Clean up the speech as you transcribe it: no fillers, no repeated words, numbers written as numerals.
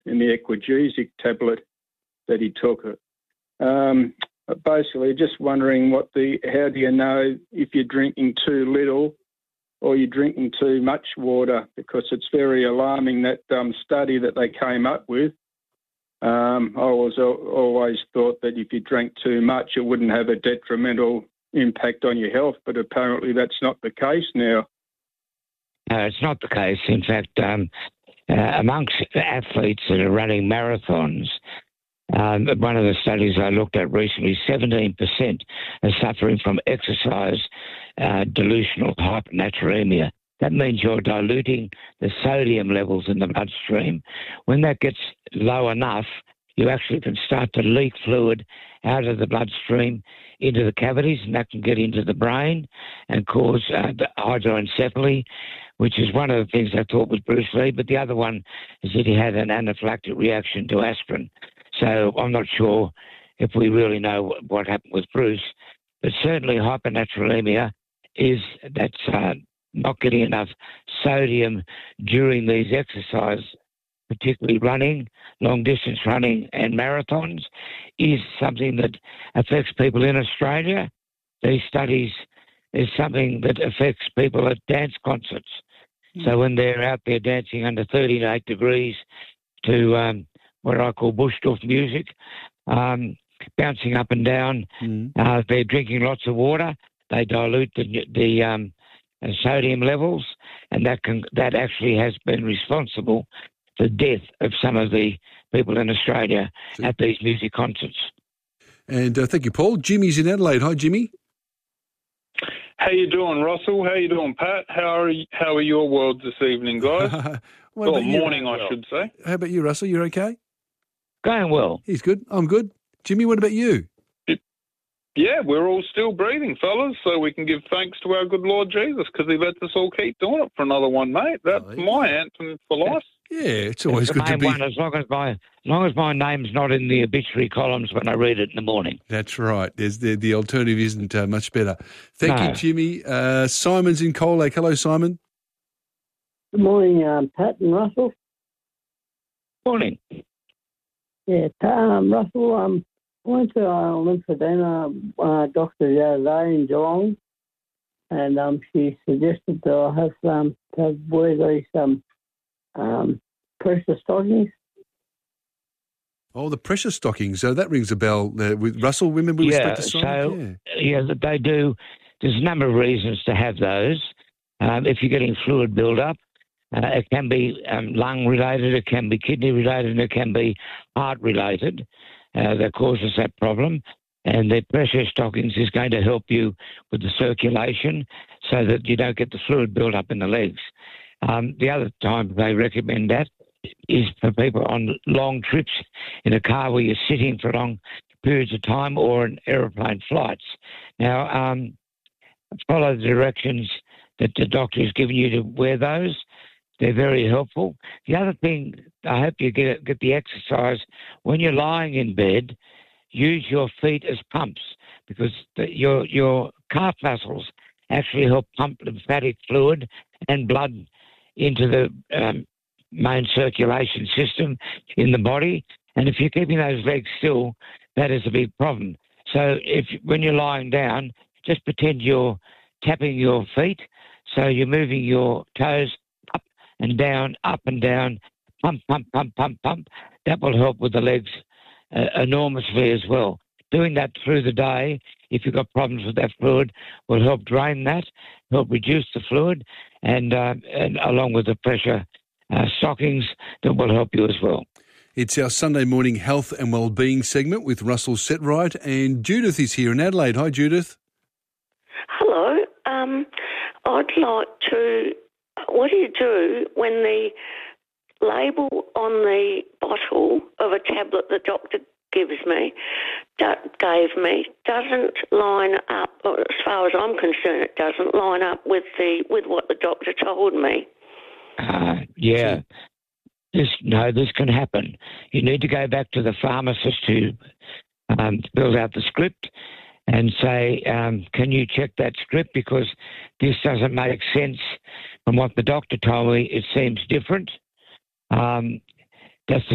in the Equagesic tablet that he took. Basically, just wondering how do you know if you're drinking too little or you're drinking too much water? Because it's very alarming, that study that they came up with. I was always thought that if you drank too much, it wouldn't have a detrimental impact on your health, but apparently that's not the case now. No, it's not the case. In fact, amongst athletes that are running marathons, one of the studies I looked at recently, 17% are suffering from exercise delusional hypernatremia. That means you're diluting the sodium levels in the bloodstream. When that gets low enough, you actually can start to leak fluid out of the bloodstream into the cavities, and that can get into the brain and cause hydroencephaly, which is one of the things I thought with Bruce Lee. But the other one is that he had an anaphylactic reaction to aspirin. So I'm not sure if we really know what happened with Bruce, but certainly hypernatremia that's not getting enough sodium during these exercises, particularly running, long-distance running and marathons, is something that affects people in Australia. These studies is something that affects people at dance concerts. So when they're out there dancing under 38 degrees to what I call Bushduff music, bouncing up and down, they're drinking lots of water, they dilute the sodium levels, and that actually has been responsible for the death of some of the people in Australia at these music concerts. And thank you, Paul. Jimmy's in Adelaide. Hi, Jimmy. How you doing, Russell? How you doing, Pat? How are your worlds this evening, guys? Morning, I should say. How about you, Russell? You're okay? Going well. He's good. I'm good. Jimmy, what about you? Yeah, we're all still breathing, fellas, so we can give thanks to our good Lord Jesus because he lets us all keep doing it for another one, mate. That's my anthem for life. Yeah, it's always good to be... One, as long as my name's not in the obituary columns when I read it in the morning. That's right. There's the alternative isn't much better. Thank you, Jimmy. Simon's in Cold Lake. Hello, Simon. Good morning, Pat and Russell. Morning. Yeah, Russell, I went to lymphedema doctor the other day in Geelong, and she suggested that I have to wear these pressure stockings. Oh, the pressure stockings. So that rings a bell with Russell. Remember we spoke to Simon? They do. There's a number of reasons to have those. If you're getting fluid build-up, it can be lung-related, it can be kidney-related, and it can be heart-related. That causes that problem, and the pressure stockings is going to help you with the circulation so that you don't get the fluid build up in the legs. The other time they recommend that is for people on long trips in a car where you're sitting for long periods of time or in aeroplane flights. Now, follow the directions that the doctor has given you to wear those. They're very helpful. The other thing, I hope you get the exercise. When you're lying in bed, use your feet as pumps because your calf muscles actually help pump lymphatic fluid and blood into the main circulation system in the body. And if you're keeping those legs still, that is a big problem. So when you're lying down, just pretend you're tapping your feet. So you're moving your toes and down, up and down, pump, pump, pump, pump, pump. That will help with the legs enormously as well. Doing that through the day, if you've got problems with that fluid, will help drain that, help reduce the fluid, and along with the pressure stockings, that will help you as well. It's our Sunday morning health and wellbeing segment with Russell Setright, and Judith is here in Adelaide. Hi, Judith. Hello. I'd like to... What do you do when the label on the bottle of a tablet the doctor gave me doesn't line up, or as far as I'm concerned, it doesn't line up with what the doctor told me? This can happen. You need to go back to the pharmacist who filled out the script and say, can you check that script because this doesn't make sense from what the doctor told me. It seems different. That's the